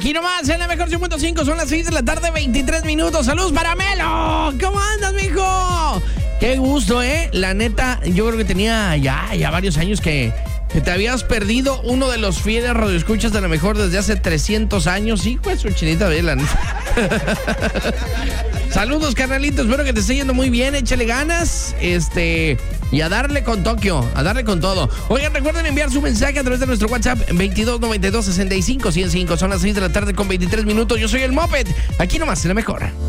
Aquí nomás, en la mejor 100.5, son las 6 de la tarde, 23 minutos. ¡Saludos para Melo! ¿Cómo andas, mijo? Qué gusto, La neta, yo creo que tenía ya varios años que te habías perdido uno de los fieles radioescuchas de la mejor desde hace 300 años. Sí, pues, su chinita de la neta. Saludos, carnalito, espero que te esté yendo muy bien, échale ganas, y a darle con Tokio, a darle con todo. Oigan, recuerden enviar su mensaje a través de nuestro WhatsApp 2292-65-105. Son las 6 de la tarde con 23 minutos. Yo soy el Moped, aquí nomás, en la mejor.